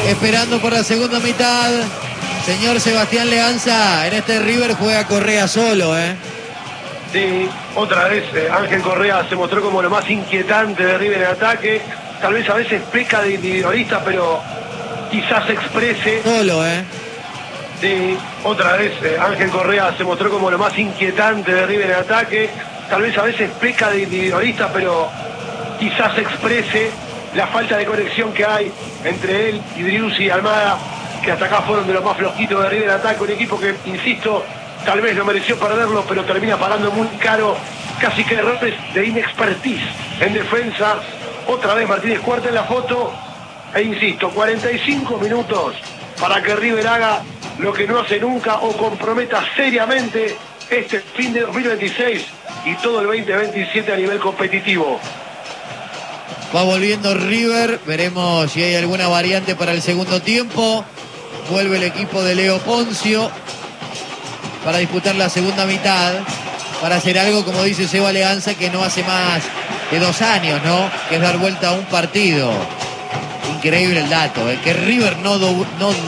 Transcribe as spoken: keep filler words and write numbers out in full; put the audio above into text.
esperando por la segunda mitad. Señor Sebastián Leanza, en este River juega Correa solo, ¿eh? Sí, otra vez eh, Ángel Correa se mostró como lo más inquietante de River en ataque. Tal vez a veces peca de individualista, pero quizás se exprese. Solo, ¿eh? Sí, otra vez eh, Ángel Correa se mostró como lo más inquietante de River en ataque. Tal vez a veces peca de individualista, pero quizás se exprese la falta de conexión que hay entre él y Driussi y Almada, que hasta acá fueron de los más flojitos de River en ataque. Un equipo que, insisto, tal vez no mereció perderlo, pero termina pagando muy caro, casi que errores de inexpertise en defensa. Otra vez Martínez Cuarta en la foto, e insisto, cuarenta y cinco minutos para que River haga lo que no hace nunca o comprometa seriamente este fin de dos mil veintiséis y todo el veinte veintisiete a nivel competitivo. Va volviendo River, veremos si hay alguna variante para el segundo tiempo. Vuelve el equipo de Leo Poncio para disputar la segunda mitad, para hacer algo, como dice Seba Leanza, que no hace más de dos años, ¿no? Que es dar vuelta a un partido. Increíble el dato, ¿eh? Que River no, do, no